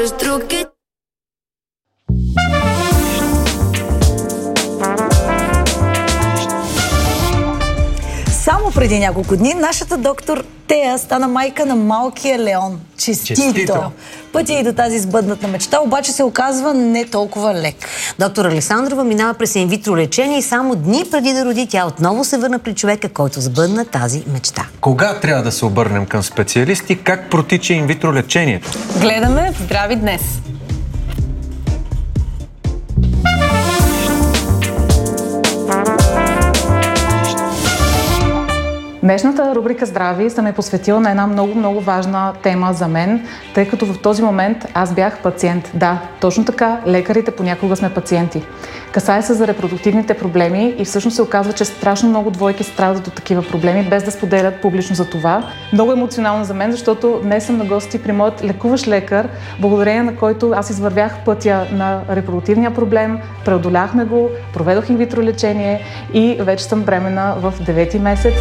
Само преди няколко дни нашата доктор Тея стана майка на малкия Леон. Честито! Пътя и до тази сбъдната мечта обаче се оказва не толкова лек. Доктор Александрова минава през инвитро лечение и само дни преди да роди тя отново се върна при човека, който сбъдна тази мечта. Кога трябва да се обърнем към специалисти? Как протича инвитро лечението? Гледаме в Здрави днес! Днешната рубрика Здрави съм е посветила на една много важна тема за мен, тъй като в този момент аз бях пациент. Да, точно така, лекарите понякога сме пациенти. Касае се за репродуктивните проблеми и всъщност се оказва, че страшно много двойки страдат от такива проблеми, без да споделят публично за това. Много емоционално за мен, защото днес съм на гости при моят лекуващ лекар, благодарение на който аз извървях пътя на репродуктивния проблем, преодоляхме го, проведох инвитро лечение и вече съм бременна в 9-ти месец.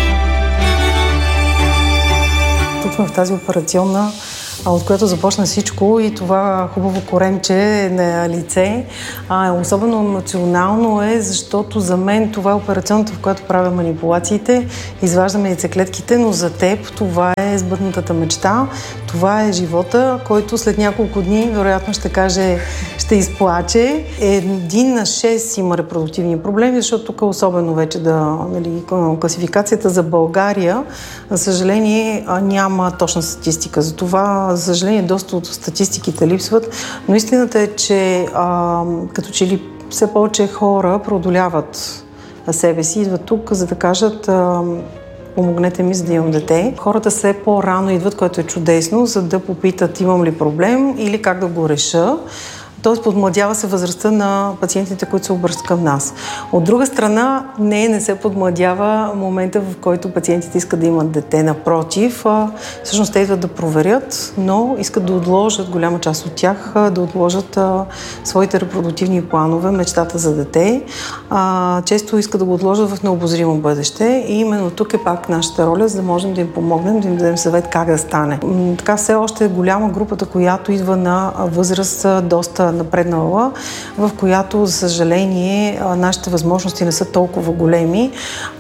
Тук сме в тази операционна, от която започна всичко и това хубаво коремче на лице. Особено емоционално е, защото за мен това е операционната, в която правя манипулациите, изваждаме яйцеклетките, но за теб това е сбъднатата мечта, това е живота, който след няколко дни вероятно ще каже, ще изплаче. 1 на 6 има репродуктивни проблеми, защото тук особено вече класификацията за България, за съжаление, няма точна статистика. За това, за съжаление, доста от статистиките липсват, но истината е, че като че ли все повече хора преодоляват себе си, идват тук, за да кажат помогнете ми, за да имам дете. Хората все по-рано идват, което е чудесно, за да попитат имам ли проблем или как да го реша. Тоест подмладява се възрастта на пациентите, които се обръщат към нас. От друга страна, не се подмладява момента, в който пациентите искат да имат дете. Напротив, всъщност те идват да проверят, но искат да отложат, голяма част от тях, да отложат своите репродуктивни планове, мечтата за дете. Често искат да го отложат в необозримо бъдеще и именно тук е пак нашата роля, за да можем да им помогнем, да им дадем съвет как да стане. Така все още е голяма групата, която идва на възраст доста напреднала, в която, за съжаление, нашите възможности не са толкова големи,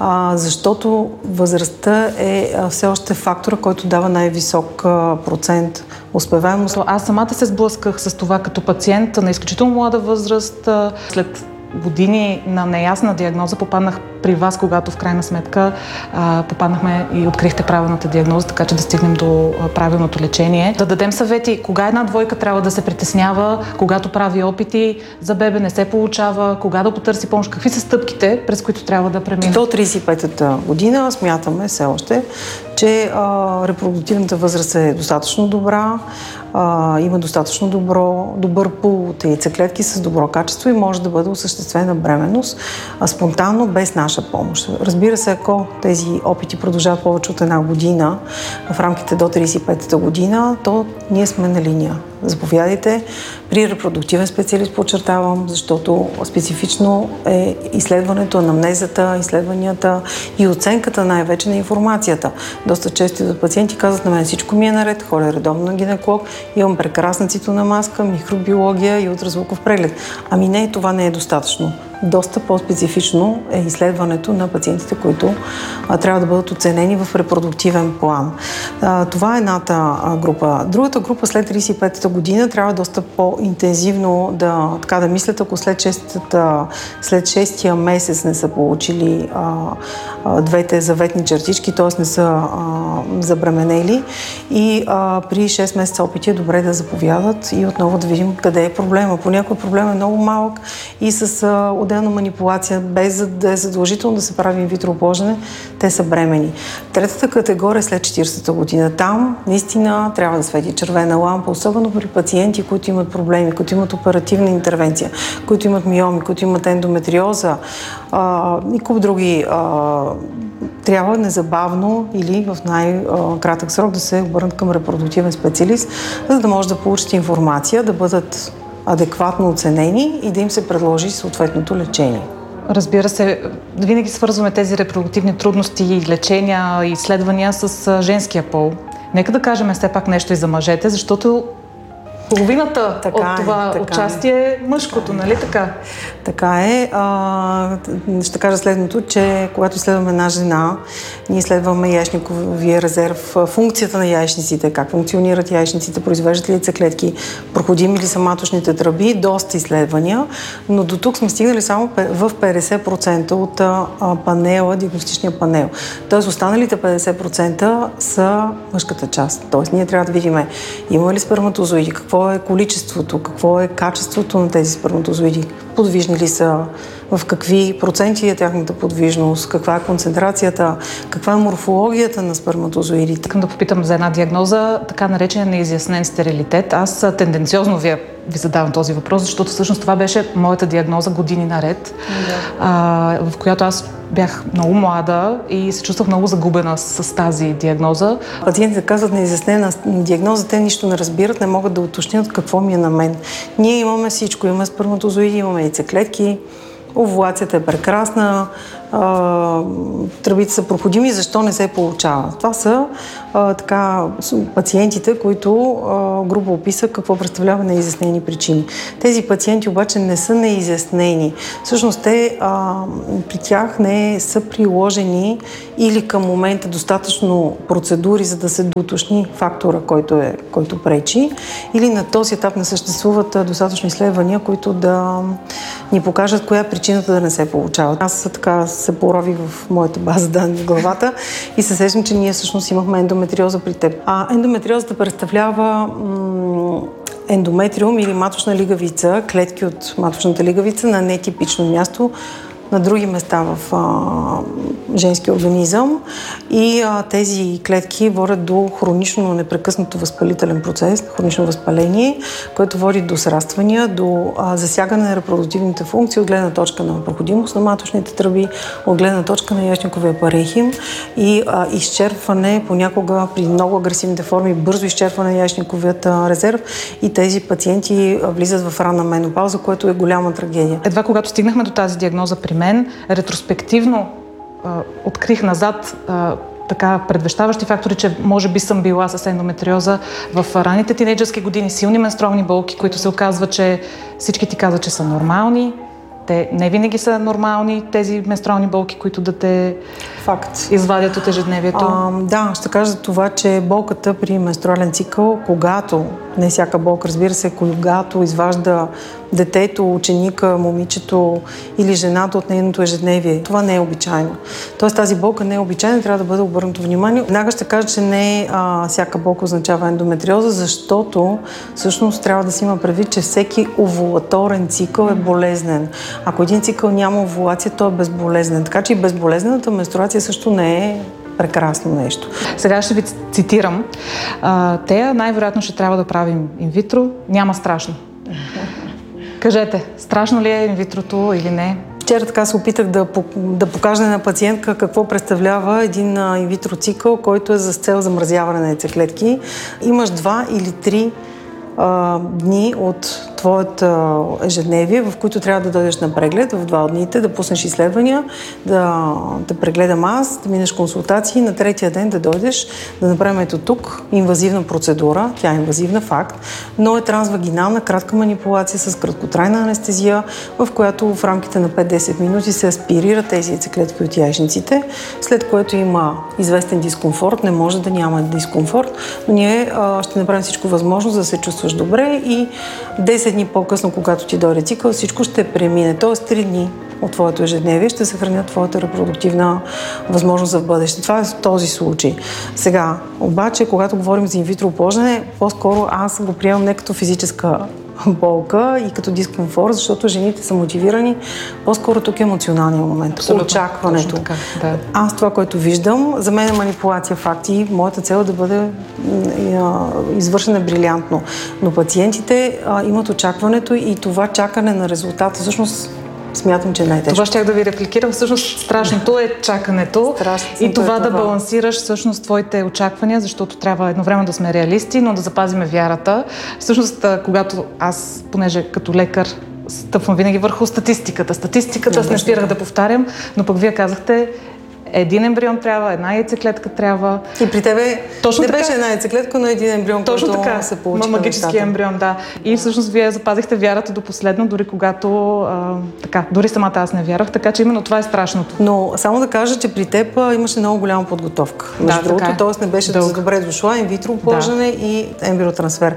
защото възрастта е все още фактора, който дава най-висок процент успеваемост. Аз самата се сблъсках с това като пациент на изключително млада възраст. След години на неясна диагноза попаднах при вас, когато в крайна сметка попаднахме и открихте правилната диагноза, така че да стигнем до правилното лечение. Да дадем съвети кога една двойка трябва да се притеснява, когато прави опити за бебе не се получава, кога да потърси помощ, какви са стъпките, през които трябва да преминем. До 35-та година смятаме все още, че репродуктивната възраст е достатъчно добра, има достатъчно добър пул от яйцеклетки с добро качество и може да бъде осъществена бременност спонтанно, без наша помощ. Разбира се, ако тези опити продължават повече от 1 година, в рамките до 35-та година, то ние сме на линия. Заповядайте при репродуктивен специалист, подчертавам, защото специфично е изследването, анамнезата, изследванията и оценката най-вече на информацията. Доста често идват пациенти, казват на мен всичко ми е наред, ходя редовно на гинеколог, имам прекрасна цитона маска, микробиология и ултразвуков преглед. Ами не, това не е достатъчно. Доста по-специфично е изследването на пациентите, които трябва да бъдат оценени в репродуктивен план. Това е едната група. Другата група след 35-та година трябва доста по-интензивно да мислят, ако след 6-тия месец не са получили двете заветни чертички, т.е. не са забременели и при 6 месеца опити е добре да заповядат и отново да видим къде е проблема. Понякога проблем е много малък и с отделна манипулация, без да е задължително да се прави инвитро оплождане, те са бремени. Третата категория е след 40-та година. Там наистина трябва да свети червена лампа, особено при пациенти, които имат проблеми, които имат оперативна интервенция, които имат миоми, които имат ендометриоза и куп други. Трябва незабавно или в най-кратък срок да се обърнат към репродуктивен специалист, за да може да получат информация, да бъдат адекватно оценени и да им се предложи съответното лечение. Разбира се, винаги свързваме тези репродуктивни трудности, лечения и изследвания с женския пол. Нека да кажем все пак нещо и за мъжете, защото половината от това участие е мъжкото, нали така? Така е. Ще кажа следното, че когато изследваме една жена, ние изследваме яйчниковия резерв, функцията на яйчниците, как функционират яйчниците, произвеждат ли яйцеклетки, проходими ли са маточните тръби, доста изследвания, но до тук сме стигнали само в 50% от панела, диагностичния панел. Тоест останалите 50% са мъжката част. Тоест ние трябва да видим има ли сперматозоиди, какво е количеството, какво е качеството на тези сперматозоиди, подвижни ли са, в какви проценти е тяхната подвижност, каква е концентрацията, каква е морфологията на сперматозоидите. Искам да попитам за една диагноза, така наречен неизяснен стерилитет. Аз тенденциозно ви задавам този въпрос, защото всъщност това беше моята диагноза години наред, в която аз бях много млада и се чувствах много загубена с тази диагноза. Пациентите казват неизяснена диагноза, те нищо не разбират, не могат да уточнят какво ми е на мен. Ние имаме всичко, имаме сперматозоиди, имаме яйцеклетки, овулацията е прекрасна, тръбите са проходими, защо не се получава? Това са пациентите, които грубо описах какво представлява неизяснени причини. Тези пациенти обаче не са неизяснени. Всъщност при тях не са приложени или към момента достатъчно процедури, за да се доуточни фактора, който пречи, или на този етап не съществуват достатъчно изследвания, които да ни покажат коя е причината да не се получава. Аз така се порових в моята база данни в главата и се сещам, че ние всъщност имахме ендометриоза при теб. Ендометриозата представлява ендометриум или маточна лигавица, клетки от маточната лигавица на нетипично място, на други места в женския организъм и тези клетки водят до хронично непрекъснато възпалителен процес, хронично възпаление, което води до сраствания, до засягане на репродуктивните функции от гледна точка на проходимост на маточните тръби, от гледна точка на яйчниковия паренхим и изчерпване, понякога при много агресивните форми, бързо изчерпване на яйчниковият резерв и тези пациенти влизат в ранна менопауза, което е голяма трагедия. Едва когато стигнахме до тази диагноза при мен, ретроспективно открих назад така предвещаващи фактори, че може би съм била с ендометриоза в ранните тинейджърски години, силни менструални болки, които се оказва, че всички ти казват, че са нормални. Те не винаги са нормални, тези менструални болки, които да те извадят от ежедневието. Да, ще кажа за това, че болката при менструален цикъл, когато, не всяка болка, разбира се, когато изважда детето, ученика, момичето или жената от нейното ежедневие, това не е обичайно. Тоест тази болка не е обичайна, трябва да бъде обърнато внимание. Веднага ще кажа, че не всяка болка означава ендометриоза, защото всъщност трябва да си има предвид, че всеки овулаторен цикъл е болезнен. Ако един цикъл няма овулация, той е безболезнен. Така че и безболезнената менструация също не е прекрасно нещо. Сега ще ви цитирам. Тея най-вероятно ще трябва да правим инвитро. Няма страшно. Кажете, страшно ли е инвитрото или не? Вчера така се опитах да покажа на пациентка какво представлява един инвитро цикъл, който е за цел замразяване на яйцеклетки. Имаш 2 или 3 дни от твоето ежедневие, в които трябва да дойдеш на преглед в 2 от дните, да пуснеш изследвания, да прегледам аз, да минеш консултации, на 3-я ден да дойдеш, да направим ето тук инвазивна процедура, тя е инвазивна факт, но е трансвагинална кратка манипулация с краткотрайна анестезия, в която в рамките на 5-10 минути се аспирират тези яйцеклетки от яйчниците, след което има известен дискомфорт, не може да няма дискомфорт, но ние ще направим всичко възможно, за да се чувстваш добре и 10 дни по-късно, когато ти дойде цикъл, всичко ще премине. Тоест 3 дни от твоето ежедневие ще съхранят твоята репродуктивна възможност за бъдеще. Това е в този случай. Сега, обаче, когато говорим за инвитро оплождане, по-скоро аз го приемам не като физическа болка и като дискомфорт, защото жените са мотивирани. По-скоро тук е емоционалния момент. Абсолютно. Очакването. Така, да. Аз това, което виждам, за мен е манипулация факт и моята цел е да бъде извършена брилянтно. Но пациентите имат очакването и това чакане на резултата всъщност смятам, че е най-тежко. Това щях да ви репликирам. Всъщност страшното е чакането и това да балансираш всъщност твоите очаквания, защото трябва едновременно да сме реалисти, но да запазиме вярата. Всъщност, когато аз, понеже като лекар, стъпвам винаги върху статистиката. Статистиката, аз не спирах да повтарям, но пък вие казахте, един ембрион трябва, една яйцеклетка трябва. И при тебе точно не така, беше една яйцеклетка, но един ембрион, точно който така, се получи магически ембрион, да. И всъщност вие запазихте вярата до последно, дори когато дори самата аз не вярвах, така че именно това е страшното. Но само да кажа, че при теб имаше много голяма подготовка. Между другото, т.е. не беше добре дошла инвитро положене и ембриотрансфер.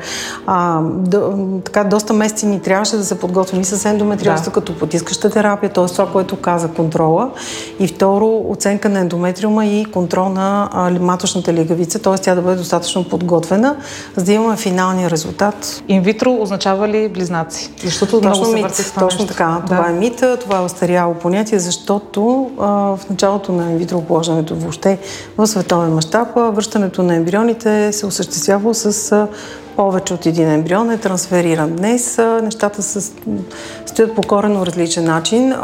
Така, доста месеци ни трябваше да се подготвим и с ендометриозата като потискаща терапия, т.е. това, което каза контрола. И второ, оценка на ендометриума и контрол на маточната лигавица, т.е. тя да бъде достатъчно подготвена, за да имаме финалния резултат. Инвитро означава ли близнаци? Защото много се върти това точно така. Това е мита, това е остаряло понятие, защото в началото на инвитро положението въобще в световен мащаб връщането на ембрионите се осъществява с повече от един ембрион е трансфериран. Днес нещата стоят по коренно различен начин.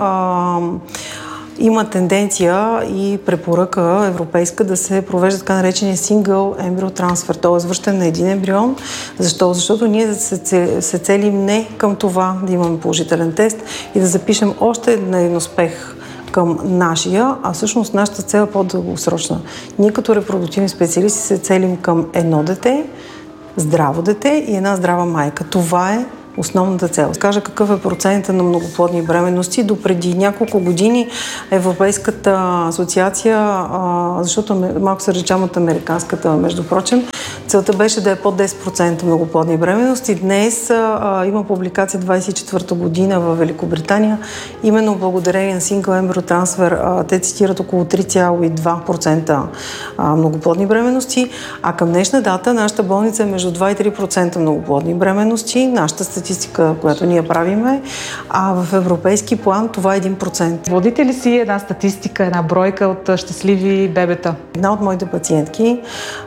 Има тенденция и препоръка европейска да се провежда така наречения сингъл ембрио трансфер, т.е. връщане на един ембрион. Защо? Защото ние се целим не към това да имаме положителен тест и да запишем още един успех към нашия, а всъщност нашата цел е по-дългосрочна. Ние като репродуктивни специалисти се целим към едно дете, здраво дете и една здрава майка. Това е основната цел. Кажа какъв е процентът на многоплодни бременности. До преди няколко години Европейската асоциация, защото малко се различава от американската, между прочим, целта беше да е под 10% многоплодни бременности. Днес има публикация 24-та година в Великобритания, именно благодарение на сингъл ембрио трансфер, те цитират около 3,2% многоплодни бременности, а към днешна дата нашата болница е между 2 и 3% многоплодни бременности. Нашата статистика, която ние правиме, а в европейски план това е 1%. Водите ли си една статистика, една бройка от щастливи бебета? Една от моите пациентки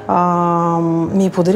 ми подари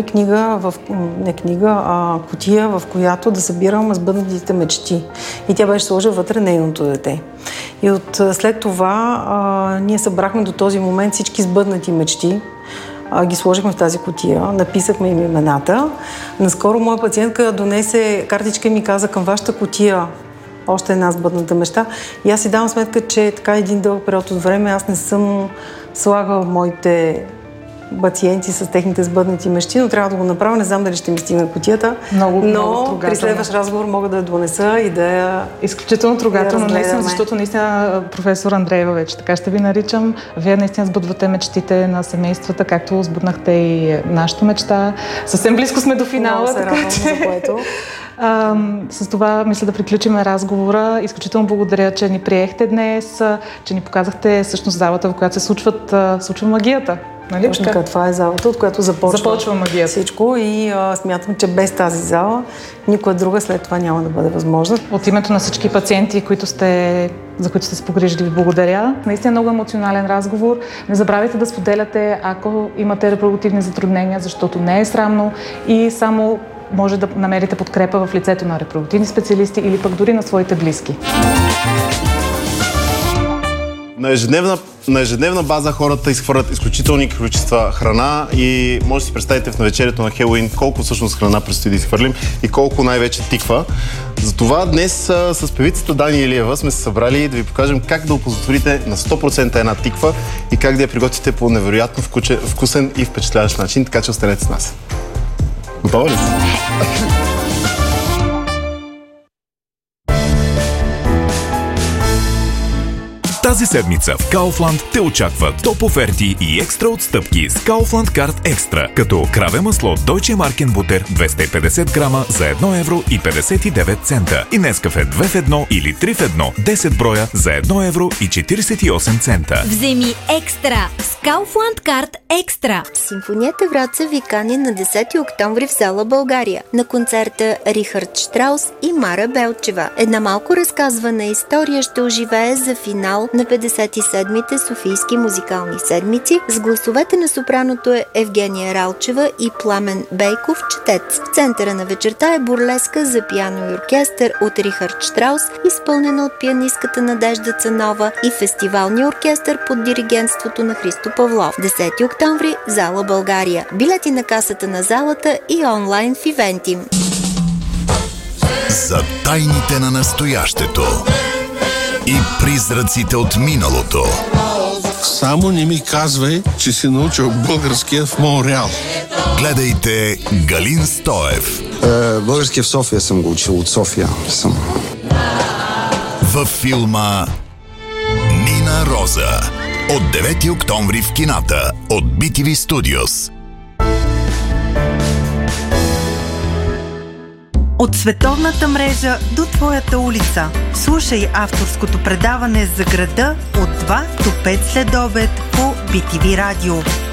кутия, в която да събирам сбъднатите мечти. И тя беше сложила вътре нейното дете. И след това ние събрахме до този момент всички сбъднати мечти, ги сложихме в тази кутия, написахме им имената. Наскоро моя пациентка донесе картичка и ми каза: към вашата кутия още една сбъдната мечта. И аз си давам сметка, че така един дълъг период от време аз не съм слагал моите пациенти с техните сбъднати мечти, но трябва да го направя. Не знам дали ще ми стигне кутията, но при следващ разговор мога да я донеса и да я изключително трогателно, наистина, защото наистина професор Андреева вече така ще ви наричам. Вие наистина сбъдвате мечтите на семействата, както сбъднахте и нашата мечта. Съвсем близко сме до финала, така че... за което. С това мисля да приключим разговора. Изключително благодаря, че ни приехте днес, че ни показахте всъщност залата, в която се случва магията. Нали? Точно така, това е залата, от която започва магията. Всичко и смятам, че без тази зала никоя друга след това няма да бъде възможна. От името на всички пациенти, за които сте се погрижили, ви благодаря. Наистина много емоционален разговор. Не забравяйте да споделяте, ако имате репродуктивни затруднения, защото не е срамно и само може да намерите подкрепа в лицето на репродуктивни специалисти или пък дори на своите близки. На ежедневна база хората изхвърлят изключителни количества храна и може да си представите в навечерието на Хелоуин колко всъщност храна предстои да изхвърлим и колко най-вече тиква. Затова днес с певицата Дани Илиева сме се събрали да ви покажем как да оползотворите на 100% една тиква и как да я приготвите по невероятно вкусен и впечатляващ начин, така че останете с нас. Готова ли си? Тази седмица в Kaufland те очакват топ оферти и екстра отстъпки с Kaufland Card Extra, като краве масло Deutsche Marken Butter 250 грама за 1 евро и 59 цента и Нескафе 2 в 1 или 3 в 1 10 броя за 1 евро и 48 цента. Вземи екстра с Kaufland Card Extra. Симфонията Враца ви кани на 10 октомври в зала България на концерта Рихард Штраус и Мара Белчева. Една малко разказвана история ще оживее за финал на 57-те Софийски музикални седмици с гласовете на сопраното е Евгения Ралчева и Пламен Бейков, четец. В центъра на вечерта е бурлеска за пиано и оркестър от Рихард Штраус, изпълнена от пианистката Надежда Цанова и фестивалния оркестър под диригентството на Христо Павлов. 10 октомври, зала България. Билети на касата на залата и онлайн в Ивентим. За тайните на настоящето и призраците от миналото. Само не ми казвай, че си научил българския в Монреал. Гледайте Галин Стоев. Българския в София съм го учил, от София съм. Във филма Нина Роза от 9 октомври в кината от BTV Studios. От световната мрежа до твоята улица. Слушай авторското предаване за града от 2 до 5 следобед по BTV Радио.